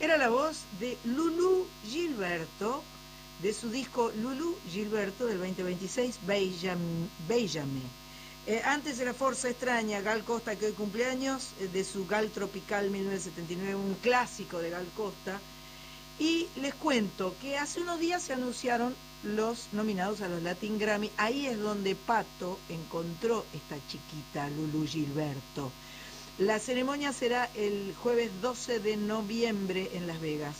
Era la voz de Lulu Gilberto, de su disco Lulu Gilberto del 2026, Béllame. Antes era Forza Extraña, Gal Costa, que hoy cumpleaños, de su Gal Tropical 1979, un clásico de Gal Costa. Y les cuento que hace unos días se anunciaron los nominados a los Latin Grammy. Ahí es donde Pato encontró esta chiquita, Lulu Gilberto. La ceremonia será el jueves 12 de noviembre en Las Vegas.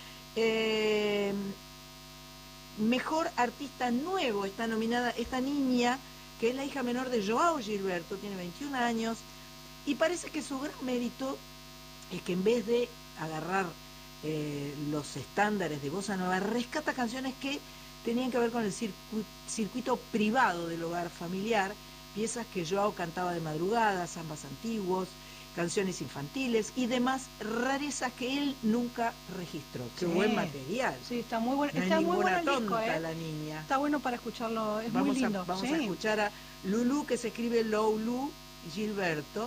Mejor artista nuevo está nominada esta niña, que es la hija menor de Joao Gilberto, tiene 21 años, y parece que su gran mérito es que en vez de agarrar los estándares de bossa nova, rescata canciones que tenían que ver con el circuito privado del hogar familiar, piezas que Joao cantaba de madrugada, zambas antiguos, canciones infantiles y demás rarezas que él nunca registró. Qué buen material. Sí, está muy bueno. No Está es muy bueno ninguna el disco, tonta la niña. Está bueno para escucharlo, es muy lindo. Vamos a escuchar a Lulu, que se escribe Loulou Gilberto.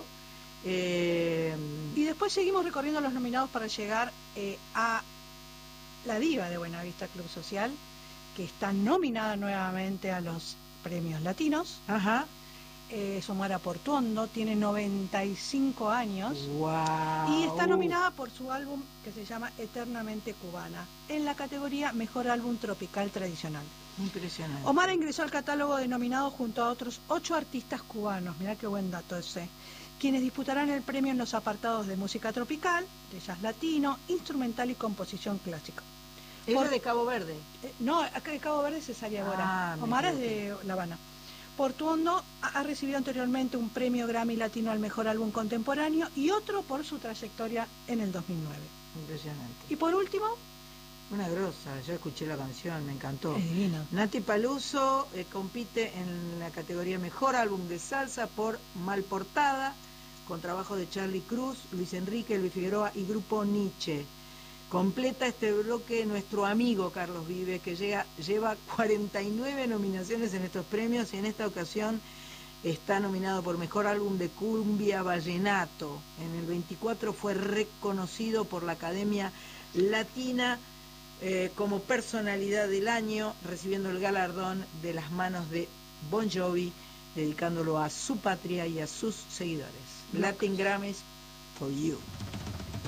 Y después seguimos recorriendo los nominados para llegar a la diva de Buenavista Club Social, que está nominada nuevamente a los premios latinos. Ajá. Xiomara Portuondo, tiene 95 años. Wow. Y está nominada por su álbum que se llama Eternamente Cubana, en la categoría Mejor Álbum Tropical Tradicional. Impresionante. Xiomara ingresó al catálogo de nominados junto a otros 8 artistas cubanos, mirá qué buen dato ese, quienes disputarán el premio en los apartados de música tropical, de jazz latino, instrumental y composición clásica. ¿Ella es de Cabo Verde? No, acá de Cabo Verde es Cesaria Bora. Xiomara es de La Habana. Portuondo ha recibido anteriormente un premio Grammy Latino al Mejor Álbum Contemporáneo y otro por su trayectoria en el 2009. Impresionante. Y por último... Una grosa, yo escuché la canción, me encantó. Es divino. Nati Peluso compite en la categoría Mejor Álbum de Salsa por Mal Portada, con trabajo de Charlie Cruz, Luis Enrique, Luis Figueroa y Grupo Nietzsche. Completa este bloque nuestro amigo Carlos Vive, que lleva 49 nominaciones en estos premios y en esta ocasión está nominado por Mejor Álbum de Cumbia Vallenato. En el 24 fue reconocido por la Academia Latina como personalidad del año, recibiendo el galardón de las manos de Bon Jovi, dedicándolo a su patria y a sus seguidores. Latin Grammys for you.